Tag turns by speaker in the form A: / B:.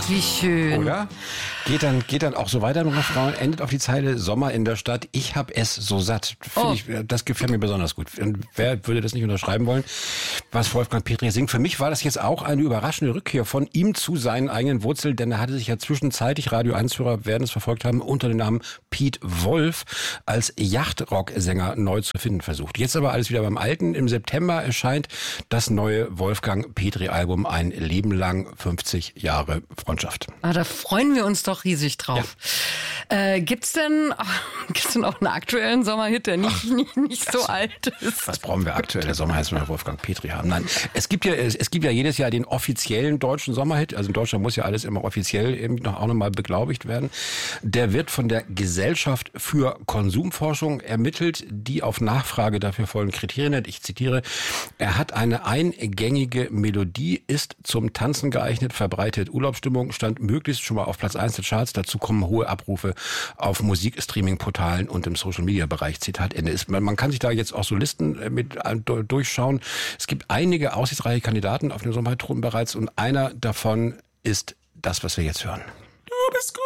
A: wie schön.
B: Oder? Geht dann auch so weiter im Refrain, endet auf die Zeile Sommer in der Stadt, ich hab es so satt. Das gefällt mir besonders gut. Und wer würde das nicht unterschreiben wollen, was Wolfgang Petri singt? Für mich war das jetzt auch eine überraschende Rückkehr von ihm zu seinen eigenen Wurzeln, denn er hatte sich ja zwischenzeitlich, Radio 1-Hörer werden es verfolgt haben, unter dem Namen Piet Wolf als Yachtrock-Sänger neu zu finden versucht. Jetzt aber alles wieder beim Alten. Im September erscheint das neue Wolfgang Petri-Album Ein Leben lang 50 Jahre Freundschaft.
A: Da freuen wir uns doch riesig drauf. Ja. Gibt's denn auch einen aktuellen Sommerhit, der nicht so alt ist?
B: Was brauchen wir aktuelle Sommerhits, wenn wir Wolfgang Petri haben? Nein, es gibt ja jedes Jahr den offiziellen deutschen Sommerhit. Also in Deutschland muss ja alles immer offiziell eben auch nochmal beglaubigt werden. Der wird von der Gesellschaft für Konsumforschung ermittelt, die auf Nachfrage dafür folgende Kriterien hat. Ich zitiere: Er hat eine eingängige Melodie, ist zum Tanzen geeignet, verbreitet Urlaubsstimmung, stand möglichst schon mal auf Platz 1 der Charts. Dazu kommen hohe Abrufe auf Musikstreaming-Portalen und im Social-Media-Bereich. Zitat Ende. Man kann sich da jetzt auch so Listen mit durchschauen. Es gibt einige aussichtsreiche Kandidaten auf den Sommerhit bereits und einer davon ist das, was wir jetzt hören. Du bist gut.